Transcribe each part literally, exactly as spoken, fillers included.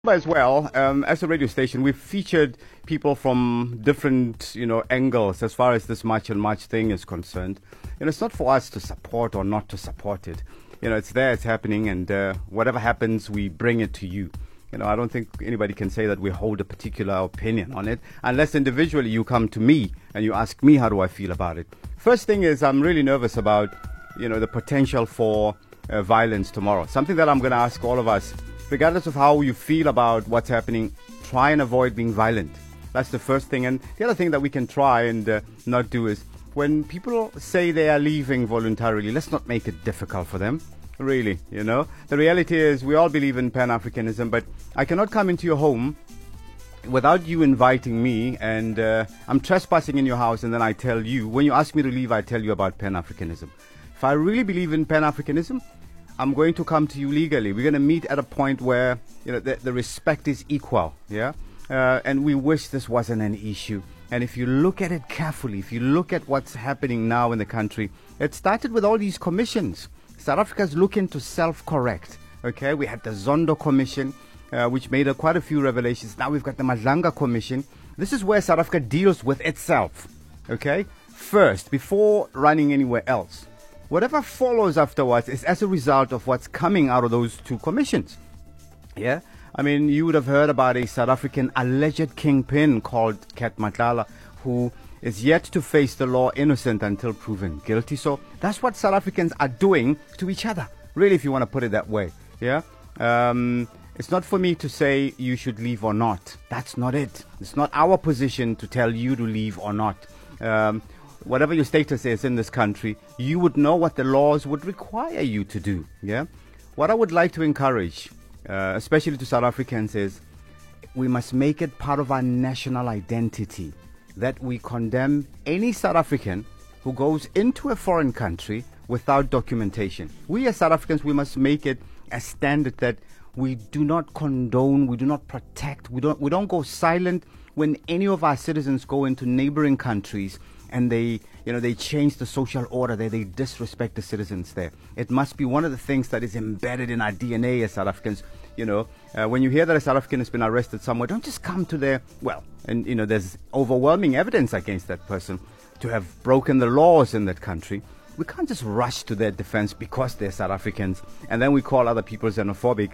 As well, um, as a radio station, we've featured people from different, you know, angles as far as this March and March thing is concerned. You know, it's not for us to support or not to support it. You know, it's there, it's happening, and uh, whatever happens, we bring it to you. You know, I don't think anybody can say that we hold a particular opinion on it, unless individually you come to me and you ask me how do I feel about it. First thing is, I'm really nervous about, you know, the potential for uh, violence tomorrow. Something that I'm going to ask all of us. Regardless of how you feel about what's happening, try and avoid being violent. That's the first thing. And the other thing that we can try and uh, not do is when people say they are leaving voluntarily, let's not make it difficult for them. Really, you know. The reality is we all believe in Pan-Africanism, but I cannot come into your home without you inviting me, and uh, I'm trespassing in your house, and then I tell you, when you ask me to leave, I tell you about Pan-Africanism. If I really believe in Pan-Africanism, I'm going to come to you legally. We're going to meet at a point where, you know, the, the respect is equal, yeah? Uh, and we wish this wasn't an issue. And if you look at it carefully, if you look at what's happening now in the country, it started with all these commissions. South Africa's looking to self-correct, okay? We had the Zondo Commission, uh, which made uh, quite a few revelations. Now we've got the Madlanga Commission. This is where South Africa deals with itself, okay? First, before running anywhere else. Whatever follows afterwards is as a result of what's coming out of those two commissions. Yeah? I mean, you would have heard about a South African alleged kingpin called Kat Matlala, who is yet to face the law, innocent until proven guilty. So that's what South Africans are doing to each other, really, if you want to put it that way. Yeah? Um, it's not for me to say you should leave or not. That's not it. It's not our position to tell you to leave or not. Um, Whatever your status is in this country, you would know what the laws would require you to do. Yeah. What I would like to encourage, uh, especially to South Africans, is we must make it part of our national identity that we condemn any South African who goes into a foreign country without documentation. We as South Africans, we must make it a standard that we do not condone, we do not protect, we don't we don't go silent when any of our citizens go into neighboring countries and they, you know, they change the social order there, they disrespect the citizens there. It must be one of the things that is embedded in our D N A as South Africans. You know, uh, when you hear that a South African has been arrested somewhere, don't just come to their, well, and, you know, there's overwhelming evidence against that person to have broken the laws in that country. We can't just rush to their defense because they're South Africans, and then we call other people xenophobic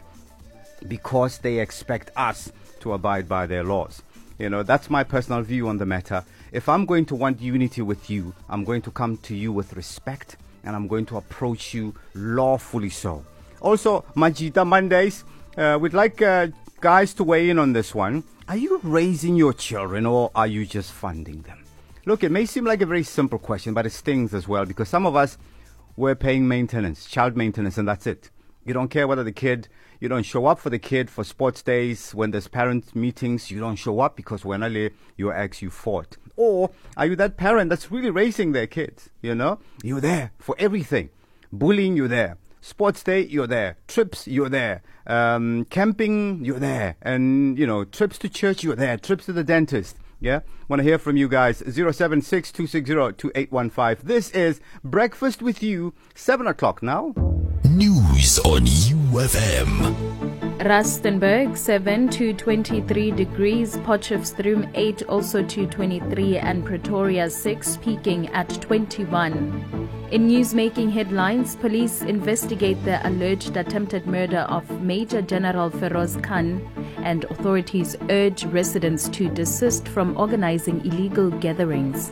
because they expect us to abide by their laws. You know, that's my personal view on the matter. If I'm going to want unity with you, I'm going to come to you with respect, and I'm going to approach you lawfully so. Also, Majida Mondays, uh, we'd like uh, guys to weigh in on this one. Are you raising your children, or are you just funding them? Look, it may seem like a very simple question, but it stings as well, because some of us, we're paying maintenance, child maintenance, and that's it. You don't care whether the kid, you don't show up for the kid for sports days. When there's parent meetings, you don't show up because when I your ex, you fought. Or are you that parent that's really raising their kids? You know, you're there for everything. Bullying, you're there. Sports day, you're there. Trips, you're there. Um, camping, you're there. And, you know, trips to church, you're there. Trips to the dentist. Yeah, want to hear from you guys. zero seven six, two six zero, two eight one five. This is Breakfast with You, seven o'clock now. News on U F M. Rustenburg seven to twenty-three degrees, Potchefstroom eight also to twenty-three, and Pretoria six, peaking at twenty-one. In newsmaking headlines, police investigate the alleged attempted murder of Major General Feroz Khan, and authorities urge residents to desist from organizing illegal gatherings.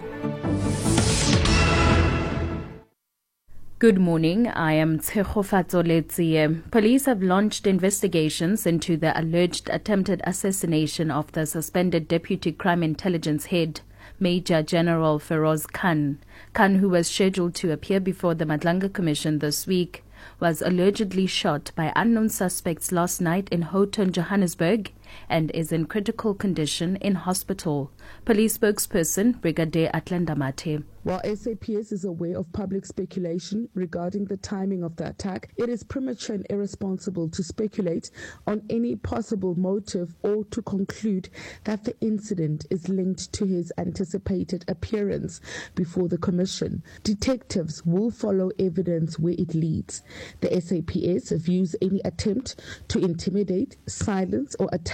Good morning, I am Tshegofatso Letsie. Police have launched investigations into the alleged attempted assassination of the suspended Deputy Crime Intelligence Head, Major General Feroz Khan. Khan, who was scheduled to appear before the Madlanga Commission this week, was allegedly shot by unknown suspects last night in Houghton, Johannesburg, and is in critical condition in hospital. Police spokesperson Brigadier Atlanda Mate. While S A P S is aware of public speculation regarding the timing of the attack, it is premature and irresponsible to speculate on any possible motive or to conclude that the incident is linked to his anticipated appearance before the Commission. Detectives will follow evidence where it leads. The S A P S views any attempt to intimidate, silence, or attack